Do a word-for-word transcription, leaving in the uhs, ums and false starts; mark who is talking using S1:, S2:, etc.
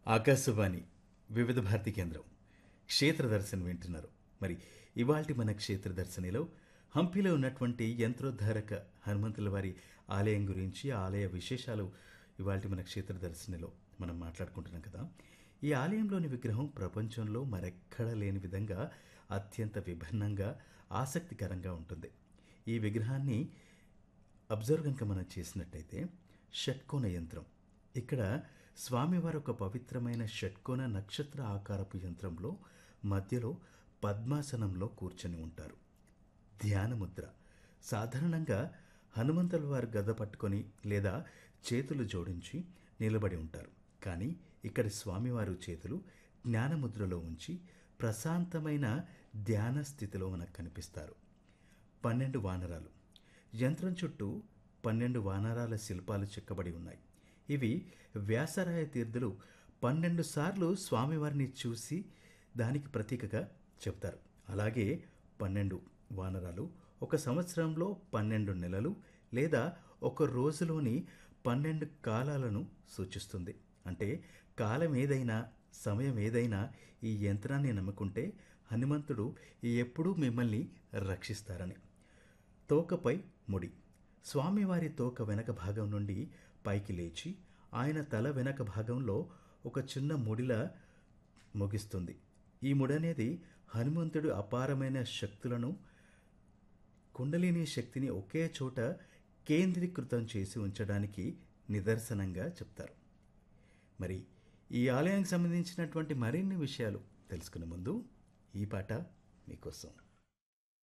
S1: ఆకాశవాణి వివిధ భారతి కేంద్రం క్షేత్ర దర్శనం వింటున్నారు. మరి ఇవాల్టి మన క్షేత్ర దర్శనిలో హంపీలో ఉన్నటువంటి యంత్రోద్ధారక హనుమంతుల వారి ఆలయం గురించి, ఆలయ విశేషాలు ఇవాల్టి మన క్షేత్ర దర్శనిలో మనం మాట్లాడుకుంటున్నాం కదా. ఈ ఆలయంలోని విగ్రహం ప్రపంచంలో మరెక్కడా లేని విధంగా అత్యంత విభిన్నంగా ఆసక్తికరంగా ఉంటుంది. ఈ విగ్రహాన్ని అబ్జర్వ్ కనుక మనం చేసినట్టయితే షట్కోణ యంత్రం, ఇక్కడ స్వామివారు ఒక పవిత్రమైన షట్కోణ నక్షత్ర ఆకారపు యంత్రంలో మధ్యలో పద్మాసనంలో కూర్చొని ఉంటారు. ధ్యానముద్ర, సాధారణంగా హనుమంతుల వారు గద పట్టుకొని లేదా చేతులు జోడించి నిలబడి ఉంటారు. కానీ ఇక్కడ స్వామివారు చేతులు జ్ఞానముద్రలో ఉంచి ప్రశాంతమైన ధ్యాన స్థితిలో మనకు కనిపిస్తారు. పన్నెండు వానరాలు, యంత్రం చుట్టూ పన్నెండు వానరాల శిల్పాలు చెక్కబడి ఉన్నాయి. ఇవి వ్యాసరాయ తీర్థులు పన్నెండు సార్లు స్వామివారిని చూసి దానికి ప్రతీకగా చెప్తారు. అలాగే పన్నెండు వానరాలు ఒక సంవత్సరంలో పన్నెండు నెలలు లేదా ఒక రోజులోని పన్నెండు కాలాలను సూచిస్తుంది. అంటే కాలం ఏదైనా, సమయం ఏదైనా ఈ యంత్రాన్ని నమ్ముకుంటే హనుమంతుడు ఎప్పుడూ మిమ్మల్ని రక్షిస్తారని. తోకపై ముడి, స్వామివారి తోక వెనక భాగం నుండి పైకి లేచి ఆయన తల వెనక భాగంలో ఒక చిన్న ముడిలా ముగిస్తుంది. ఈ ముడి అనేది హనుమంతుడు అపారమైన శక్తులను, కుండలిని శక్తిని ఒకే చోట కేంద్రీకృతం చేసి ఉంచడానికి నిదర్శనంగా చెప్తారు. మరి ఈ ఆలయానికి సంబంధించినటువంటి మరిన్ని విషయాలు తెలుసుకునే ముందు ఈ పాట మీకోసం.